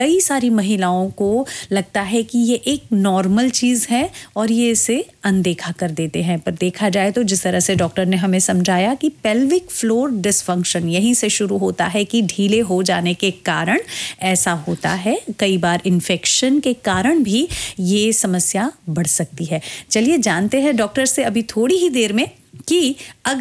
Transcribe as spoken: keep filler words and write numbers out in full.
कई सारी महिलाओं को लगता है कि ये एक नॉर्मल चीज़ है और ये इसे अनदेखा कर देते हैं। पर देखा जाए तो जिस तरह से डॉक्टर ने हमें समझाया कि पेल्विक फ्लोर डिसफंक्शन यहीं से शुरू होता है कि ढीले हो जाने के कारण ऐसा होता है। कई बार इन्फेक्शन के कारण भी ये समस्या बढ़ सकती है। चलिए जानते हैं डॉक्टर से अभी थोड़ी ही देर में कि अगर